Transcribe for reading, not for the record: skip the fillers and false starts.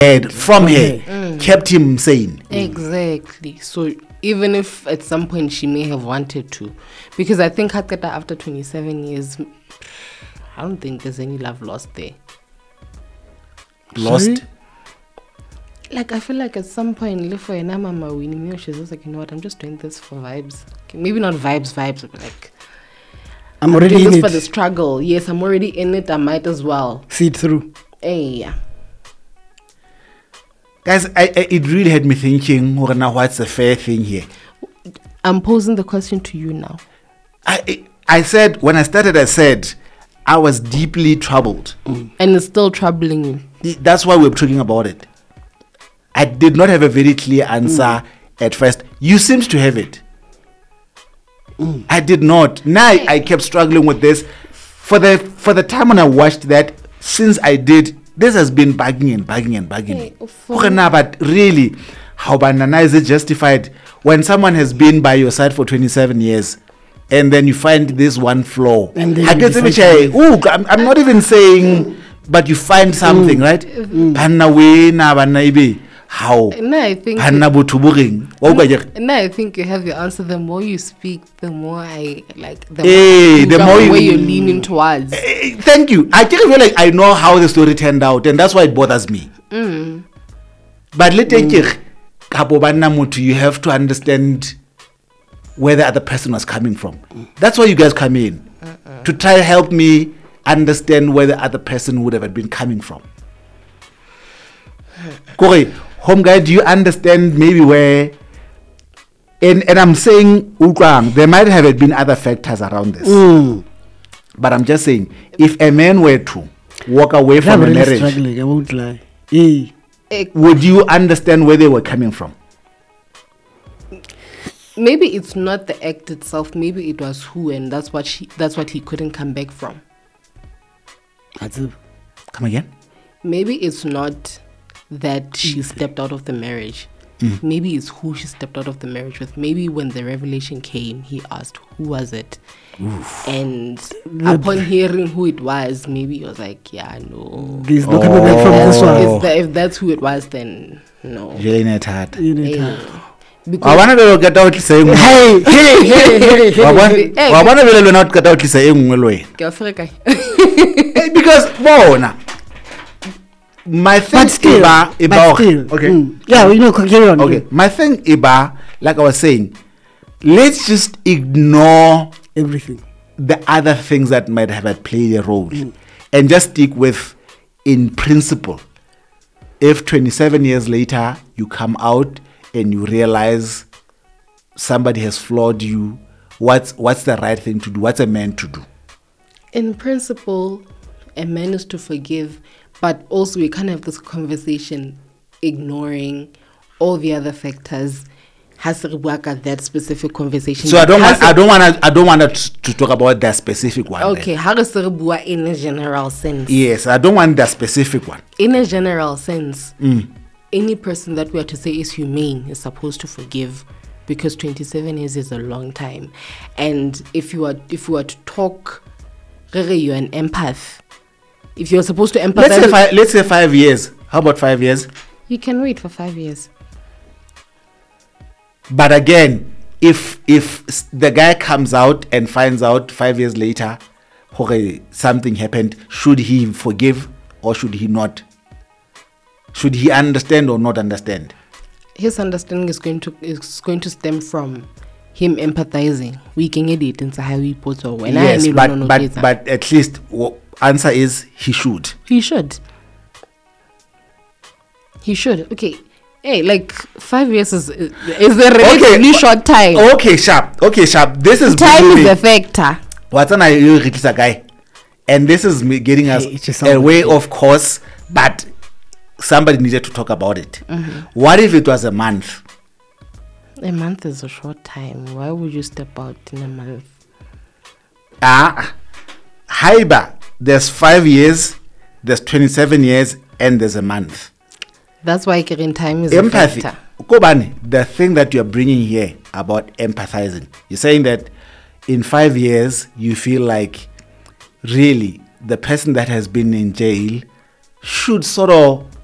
had from her kept him sane. Exactly. So even if at some point she may have wanted to, because I think after 27 years, I don't think there's any love lost there. Lost? Sorry? Like, I feel like at some point, for an mama winning, she's just like, you know what, I'm just doing this for vibes. Okay, maybe not vibes, but like, I'm already doing in this it. for the struggle. Yes, I'm already in it. I might as well. See it through. Hey, yeah. Guys, it really had me thinking, now what's the fair thing here? I'm posing the question to you now. I said, when I started, I said, I was deeply troubled. And it's still troubling you. That's why we're talking about it. I did not have a very clear answer at first. You seemed to have it. I did not. Now I kept struggling with this. For the time when I watched that, since I did, this has been bugging. Hey, But really, how banana is it justified when someone has been by your side for 27 years and then you find this one flaw? And then I you guess decide I'm not even saying, but you find something, right? How? No, I think Now I think you have your answer. The more you speak, the more I like. The more where you're leaning towards. Thank you. I think I feel like I know how the story turned out, and that's why it bothers me. But you have to understand where the other person was coming from. That's why you guys come in to try to help me understand where the other person would have been coming from. Corey, home guy, do you understand maybe where? And I'm saying, there might have been other factors around this. But I'm just saying, if a man were to walk away from a marriage, struggling, I won't lie. would you understand where they were coming from? Maybe it's not the act itself. Maybe it was who, and that's what he couldn't come back from. Come again? Maybe it's not that she stepped out of the marriage. Maybe it's who she stepped out of the marriage with. Maybe when the revelation came, he asked, who was it? And upon hearing who it was, maybe he was like, yeah, no. There's no coming back from this one. If that's who it was, then no. Jane at heart. Because I want to get out saying, because bona my thing okay. Yeah, we know, carry on. Okay, my thing iba, like I was saying, let's just ignore Everything. the other things that might have played a role and just stick with, in principle, if 27 years later you come out and you realize somebody has flawed you, what's the right thing to do? What's a man to do? in principle, a man is to forgive, but also we can't have this conversation ignoring all the other factors. Has to work at that specific conversation. So I don't want to talk about that specific one. Okay, how does it work in a general sense? Yes, I don't want that specific one. In a general sense, any person that we are to say is humane is supposed to forgive, because 27 years is a long time. And if you are to talk, you're an empath. If you're supposed to empathize, let's say 5 years. How about 5 years? You can wait for 5 years. But again, if the guy comes out and finds out 5 years later, okay, something happened, should he forgive or should he not? Should he understand or not understand? His understanding is going to stem from him empathizing. We can edit into how we put it. Yes, but at least answer is he should. He should. Okay. Hey, like 5 years is a relatively short time. Okay, sharp. This is time is a factor. What's an a guy, and this is me getting us a way of course, but somebody needed to talk about it. What if it was a month? A month is a short time. Why would you step out in a month? Haiba, there's 5 years, there's 27 years, and there's a month. That's why getting time is empathy. A factor. Kobani, the thing that you're bringing here about empathizing, you're saying that in 5 years, you feel like really the person that has been in jail should sort of